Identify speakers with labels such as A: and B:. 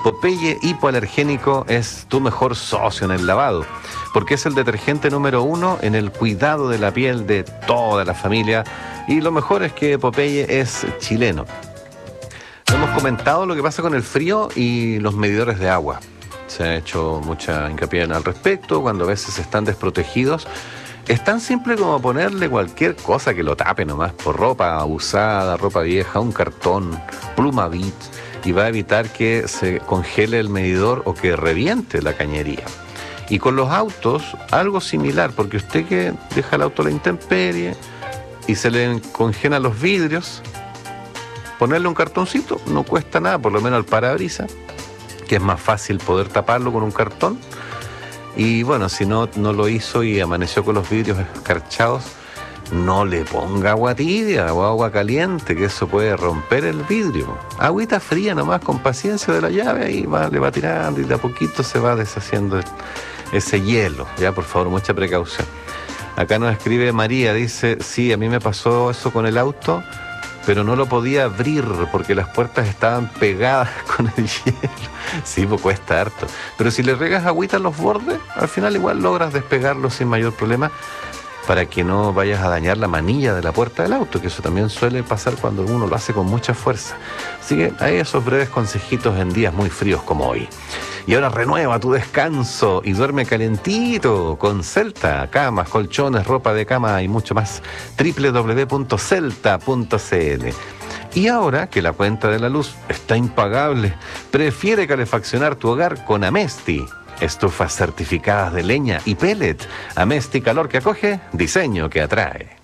A: Popeye hipoalergénico es tu mejor socio en el lavado, porque es el detergente número 1 en el cuidado de la piel de toda la familia, y lo mejor es que Popeye es chileno. Hemos comentado lo que pasa con el frío y los medidores de agua. Se ha hecho mucha hincapié al respecto, cuando a veces están desprotegidos. Es tan simple como ponerle cualquier cosa que lo tape nomás, por ropa usada, ropa vieja, un cartón, Plumavit, y va a evitar que se congele el medidor o que reviente la cañería. Y con los autos, algo similar, porque usted que deja el auto a la intemperie y se le congelan los vidrios, ponerle un cartoncito no cuesta nada, por lo menos al parabrisas, que es más fácil poder taparlo con un cartón. Y bueno, si no lo hizo y amaneció con los vidrios escarchados, no le ponga agua tibia o agua caliente, que eso puede romper el vidrio. Agüita fría nomás, con paciencia de la llave, y le va tirando y de a poquito se va deshaciendo ese hielo. Ya, por favor, mucha precaución. Acá nos escribe María, dice, sí, a mí me pasó eso con el auto, pero no lo podía abrir porque las puertas estaban pegadas con el hielo. Sí, pues cuesta harto. Pero si le regas agüita en los bordes, al final igual logras despegarlo sin mayor problema, para que no vayas a dañar la manilla de la puerta del auto, que eso también suele pasar cuando uno lo hace con mucha fuerza. Así que hay esos breves consejitos en días muy fríos como hoy. Y ahora renueva tu descanso y duerme calentito con Celta, camas, colchones, ropa de cama y mucho más. www.celta.cl. Y ahora que la cuenta de la luz está impagable, prefiere calefaccionar tu hogar con Amesti. Estufas certificadas de leña y pellet. Amesti, calor que acoge, diseño que atrae.